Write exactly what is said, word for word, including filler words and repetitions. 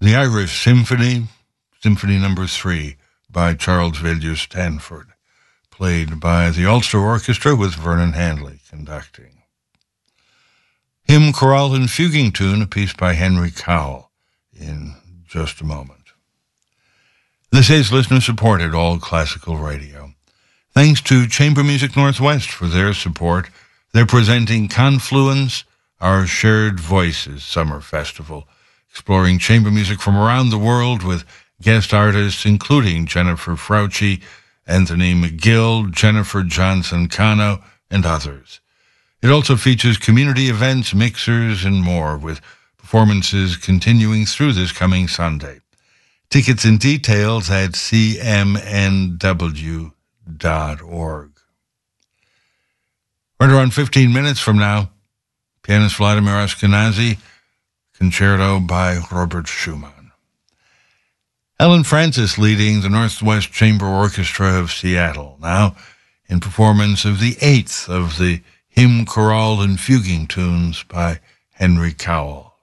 The Irish Symphony, Symphony Number Three by Charles Villiers-Stanford, played by the Ulster Orchestra with Vernon Handley conducting. Hymn, Chorale and Fuguing Tune, a piece by Henry Cowell, in just a moment. This is listener-supported All Classical Radio. Thanks to Chamber Music Northwest for their support. They're presenting Confluence, Our Shared Voices Summer Festival, exploring chamber music from around the world with guest artists including Jennifer Frauchi, Anthony McGill, Jennifer Johnson-Cano, and others. It also features community events, mixers, and more, with performances continuing through this coming Sunday. Tickets and details at c m n w dot org. Right around fifteen minutes from now, pianist Vladimir Ashkenazy, Concerto by Robert Schumann. Ellen Francis leading the Northwest Chamber Orchestra of Seattle, now in performance of the eighth of the Hymn, Chorale, and Fuguing Tunes by Henry Cowell.